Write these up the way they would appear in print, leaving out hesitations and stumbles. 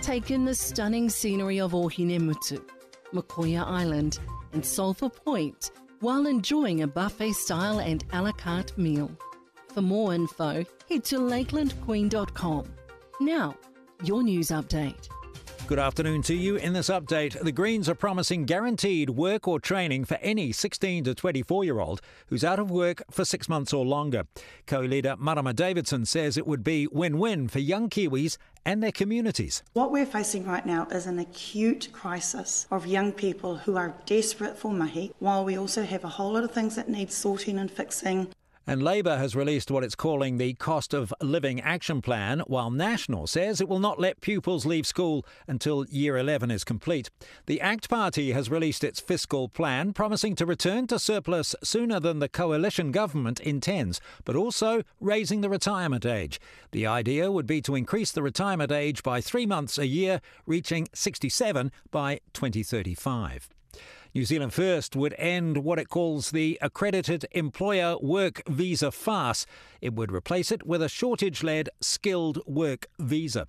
Take in the stunning scenery of Ohinemutu, Makoia Island and Sulphur Point while enjoying a buffet-style and a la carte meal. For more info, head to lakelandqueen.com. Now, your news update. Good afternoon to you. In this update, the Greens are promising guaranteed work or training for any 16 to 24-year-old who's out of work for 6 months or longer. Co-leader Marama Davidson says it would be win-win for young Kiwis and their communities. What we're facing right now is an acute crisis of young people who are desperate for mahi, while we also have a whole lot of things that need sorting and fixing. And Labor has released what it's calling the Cost of Living Action Plan, while National says it will not let pupils leave school until Year 11 is complete. The ACT Party has released its fiscal plan, promising to return to surplus sooner than the coalition government intends, but also raising the retirement age. The idea would be to increase the retirement age by 3 months a year, reaching 67 by 2035. New Zealand First would end what it calls the Accredited Employer Work Visa farce. It would replace it with a shortage-led skilled work visa.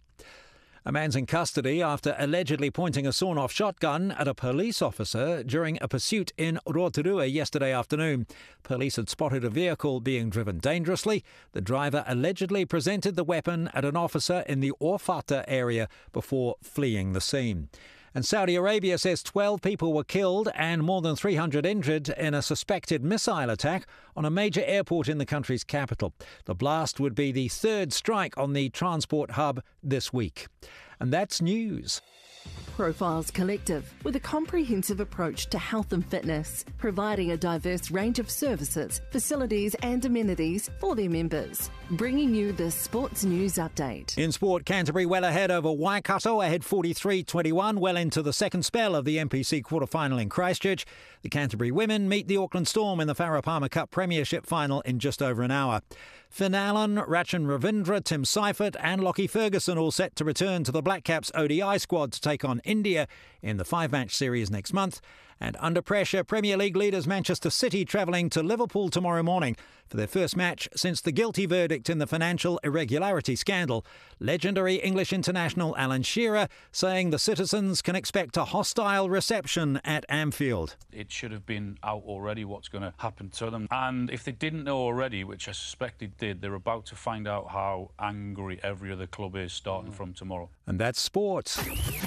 A man's in custody after allegedly pointing a sawn-off shotgun at a police officer during a pursuit in Rotorua yesterday afternoon. Police had spotted a vehicle being driven dangerously. The driver allegedly presented the weapon at an officer in the Orfata area before fleeing the scene. And Saudi Arabia says 12 people were killed and more than 300 injured in a suspected missile attack on a major airport in the country's capital. The blast would be the third strike on the transport hub this week. And that's news. Profiles Collective, with a comprehensive approach to health and fitness, providing a diverse range of services, facilities and amenities for their members. Bringing you the Sports News Update. In sport, Canterbury well ahead over Waikato, ahead 43-21, well into the second spell of the NPC quarter-final in Christchurch. The Canterbury women meet the Auckland Storm in the Farah Palmer Cup Premiership final in just over an hour. Finn Allen, Rachin Ravindra, Tim Seifert and Lockie Ferguson all set to return to the Black Caps ODI squad to take on India in the 5-match series next month. And under pressure, Premier League leaders Manchester City travelling to Liverpool tomorrow morning for their first match since the guilty verdict in the financial irregularity scandal. Legendary English international Alan Shearer saying the citizens can expect a hostile reception at Anfield. It should have been out already what's going to happen to them. And if they didn't know already, which I suspect they did, they're about to find out how angry every other club is starting from tomorrow. And that's sports.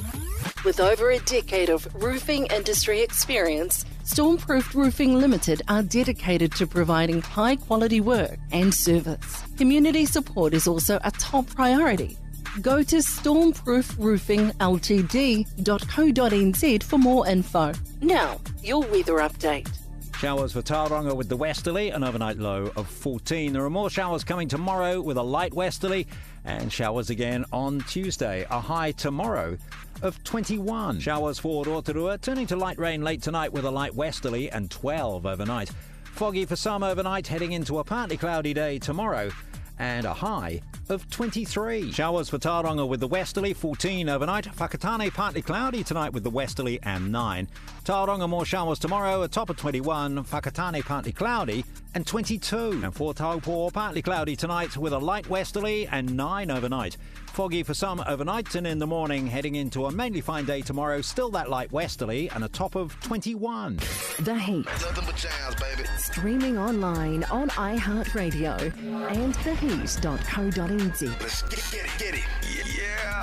With over a decade of roofing industry experience, Stormproof Roofing Limited are dedicated to providing high-quality work and service. Community support is also a top priority. Go to stormproofroofingltd.co.nz for more info. Now, your weather update. Showers for Tauranga with the westerly, an overnight low of 14. There are more showers coming tomorrow with a light westerly, and showers again on Tuesday. A high tomorrow of 21. Showers for Rotorua, turning to light rain late tonight with a light westerly and 12 overnight. Foggy for some overnight, heading into a partly cloudy day tomorrow, and a high of 23. Showers for Tauranga with the westerly, 14 overnight. Whakatane partly cloudy tonight with the westerly and 9. Tauranga more showers tomorrow, a top of 21. Whakatane partly cloudy and 22. And for Taupo, partly cloudy tonight with a light westerly and 9 overnight. Foggy for some overnight and in the morning, heading into a mainly fine day tomorrow. Still that light westerly and a top of 21. The Heat. Nothing but jams, baby. Streaming online on iHeartRadio and theheat.co.nz. Let's get it. Yeah.